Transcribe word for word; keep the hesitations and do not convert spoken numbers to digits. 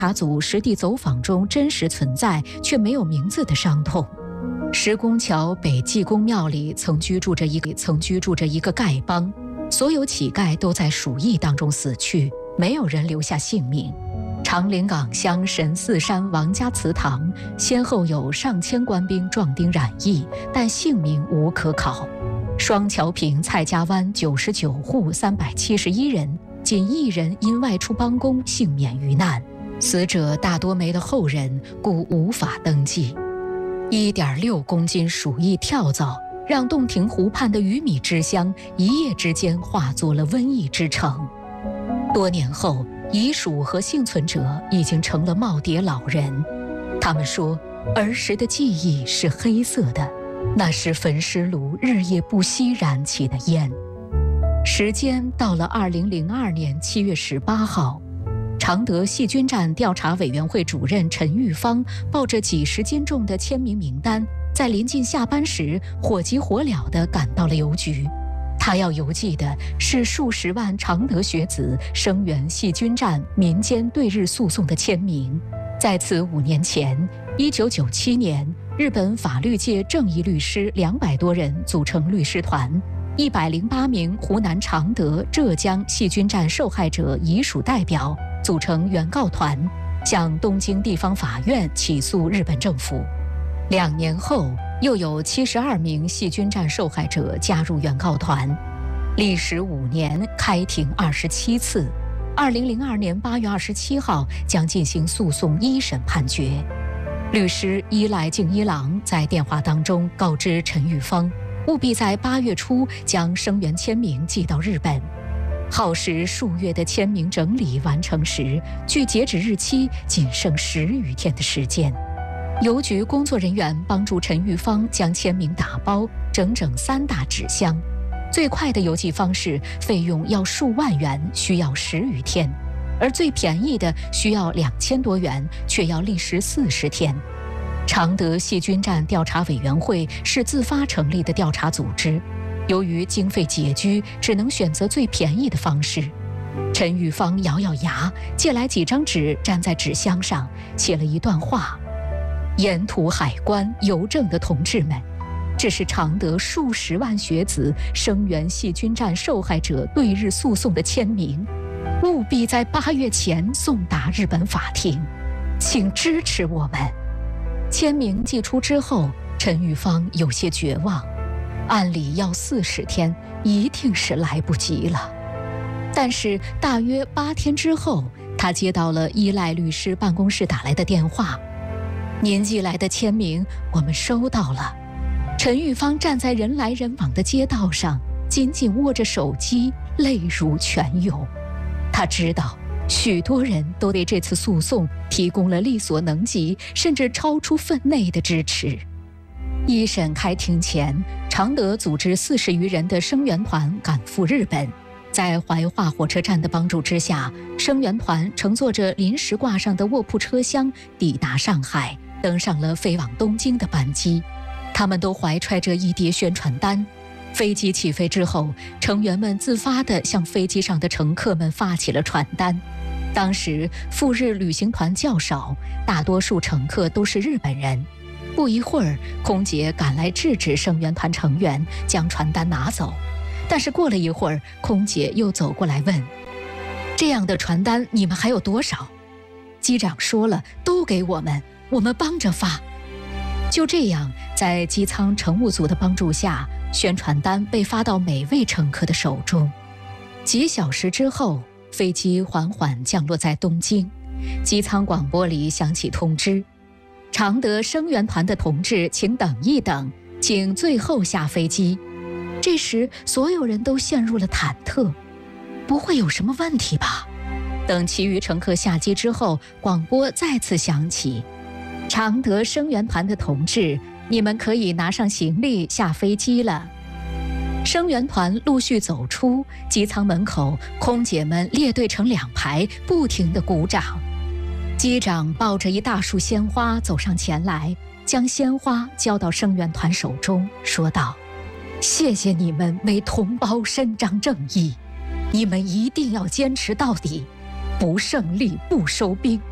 察组实地走访中真实存在却没有名字的伤痛。石拱桥北济公庙里曾居住着一个曾居住着一个丐帮，所有乞丐都在鼠疫当中死去，没有人留下性命。长陵岗乡神寺山王家祠堂先后有上千官兵壮丁染疫，但性命无可考。双桥坪蔡家湾九十九户三百七十一人，仅一人因外出帮工幸免于难，死者大多没了后人，故无法登记。一点六公斤鼠疫跳蚤，让洞庭湖畔的鱼米之乡一夜之间化作了瘟疫之城。多年后，遗属和幸存者已经成了耄耋老人。他们说，儿时的记忆是黑色的，那是焚尸炉日夜不息燃起的烟。时间到了二零零二年七月十八号，常德细菌战调查委员会主任陈玉芳抱着几十斤重的签名名单，在临近下班时火急火燎地赶到了邮局。他要邮寄的是数十万常德学子声援细菌战民间对日诉讼的签名。在此五年前，一九九七年，日本法律界正义律师两百多人组成律师团，一百零八名湖南常德、浙江细菌战受害者遗属代表组成原告团，向东京地方法院起诉日本政府。两年后，又有七十二名细菌战受害者加入原告团，历时五年，开庭二十七次。二零零二年八月二十七号将进行诉讼一审判决。律师伊赖敬一郎在电话当中告知陈玉芳，务必在八月初将声援签名寄到日本。耗时数月的签名整理完成时，距截止日期仅剩十余天的时间。邮局工作人员帮助陈玉芳将签名打包，整整三大纸箱。最快的邮寄方式费用要数万元，需要十余天，而最便宜的需要两千多元，却要历时四十天。常德细菌战调查委员会是自发成立的调查组织，由于经费拮据，只能选择最便宜的方式。陈玉芳咬咬牙，借来几张纸，粘在纸箱上，写了一段话：沿途海关、邮政的同志们，这是常德数十万学子声援细菌战受害者对日诉讼的签名，务必在八月前送达日本法庭，请支持我们。签名寄出之后，陈玉芳有些绝望，按理要四十天，一定是来不及了。但是大约八天之后，他接到了依赖律师办公室打来的电话：您寄来的签名我们收到了。陈玉芳站在人来人往的街道上，紧紧握着手机，泪如泉涌。他知道许多人都对这次诉讼提供了力所能及甚至超出分内的支持。一审开庭前，常德组织四十余人的声援团赶赴日本，在怀化火车站的帮助之下，声援团乘坐着临时挂上的卧铺车厢抵达上海，登上了飞往东京的班机。他们都怀揣着一叠宣传单。飞机起飞之后，成员们自发地向飞机上的乘客们发起了传单。当时赴日旅行团较少，大多数乘客都是日本人。不一会儿，空姐赶来制止声援团成员将传单拿走。但是过了一会儿，空姐又走过来问：这样的传单你们还有多少？机长说了，都给我们，我们帮着发。就这样，在机舱乘务组的帮助下，宣传单被发到每位乘客的手中。几小时之后，飞机缓缓降落在东京，机舱广播里响起通知：常德声援团的同志请等一等，请最后下飞机。这时所有人都陷入了忐忑，不会有什么问题吧？等其余乘客下机之后，广播再次响起：常德声援团的同志，你们可以拿上行李下飞机了。声援团陆续走出机舱门口，空姐们列队成两排，不停地鼓掌。机长抱着一大束鲜花走上前来，将鲜花交到声援团手中，说道：谢谢你们为同胞伸张正义，你们一定要坚持到底，不胜利不收兵。